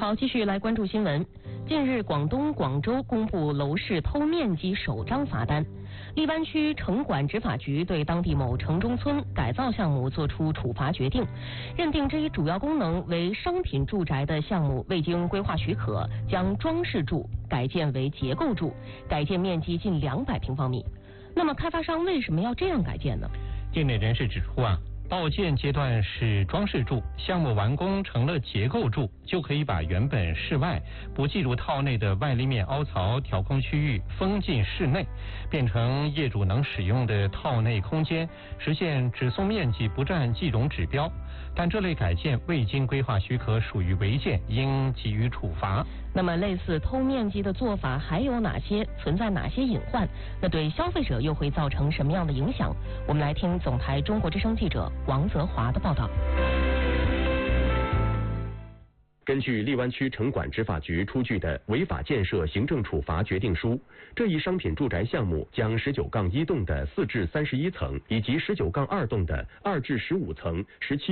好，继续来关注新闻。近日，广东广州公布楼市偷面积首张罚单，荔湾区城管执法局对当地某城中村改造项目作出处罚决定，认定这一主要功能为商品住宅的项目未经规划许可，将装饰住改建为结构住，改建面积近200平方米。那么，开发商为什么要这样改建呢？ 业内人士指出报建阶段是装饰住，项目完工成了结构住，就可以把原本室外不计入套内的外立面凹槽调空区域封进室内，变成业主能使用的套内空间，实现只送面积不占计容指标。但这类改建未经规划许可，属于违建，应给予处罚。 那么，类似偷面积的做法还有哪些？存在哪些隐患？那对消费者又会造成什么样的影响？我们来听总台中国之声记者王泽华的报道。 根据荔湾区城管执法局出具的违法建设行政处罚决定书，这一商品住宅项目将19-1栋的4至31层以及19-2栋的2至15层17